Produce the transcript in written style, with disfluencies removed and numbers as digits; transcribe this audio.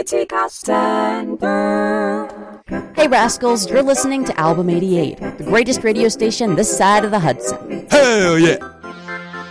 City Castander. Hey rascals, you're listening to Album 88, the greatest radio station this side of the Hudson. Hell yeah!